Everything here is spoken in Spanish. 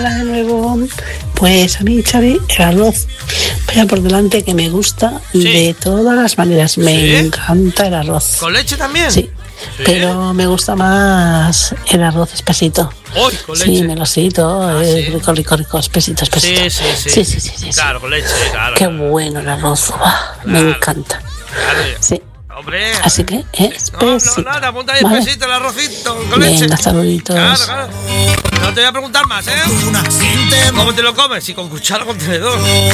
Hola de nuevo. Pues a mí, Xavi, el arroz vaya por delante que me gusta de todas las maneras. Me encanta el arroz. ¿Con leche también? Sí. Pero me gusta más el arroz espesito. ¡Uy, con leche! Sí, melosito, rico, espesito. Sí. Claro, con leche, claro. Qué bueno el arroz, me encanta. Claro. Sí. Hombre. Así que espesito. No, nada, apunta ahí espesito el arrocito con leche. Venga, saluditos. Claro. No te voy a preguntar más, ¿eh? ¿Cómo te lo comes? Si con cuchara o con tenedor.